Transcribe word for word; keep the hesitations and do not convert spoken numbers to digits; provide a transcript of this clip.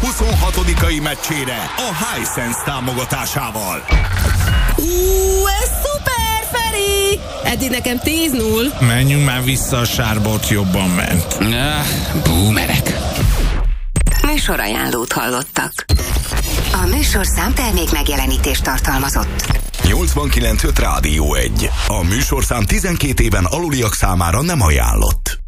huszonhatodikai meccsére a Hisense támogatásával. Ú, ez szuper, Feri! Eddig nekem tíz null. Menjünk már vissza, a sárbot jobban ment. Ah, boomerek. Műsorajánlót hallottak. A műsorszám termék megjelenítést tartalmazott. nyolcvankilenc öt Rádió egy. A műsorszám tizenkét éven aluliak számára nem ajánlott.